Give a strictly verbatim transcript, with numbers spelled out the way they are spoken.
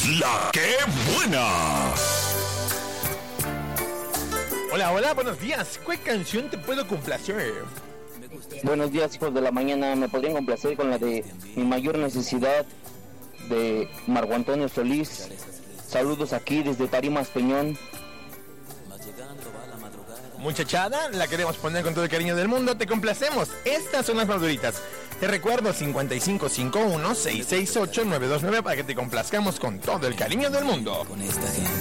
La que buena. Hola, hola, buenos días. ¿Qué canción te puedo complacer? Buenos días, hijos de la mañana. ¿Me podrían complacer con la de Mi Mayor Necesidad de Marco Antonio Solís? Saludos aquí desde Tarimas Peñón. Muchachada, la queremos poner con todo el cariño del mundo. Te complacemos. Estas son las maduritas. Te recuerdo cincuenta y cinco cincuenta y uno, seiscientos sesenta y ocho, nueve dos nueve para que te complazcamos con todo el cariño del mundo. Con esta gente.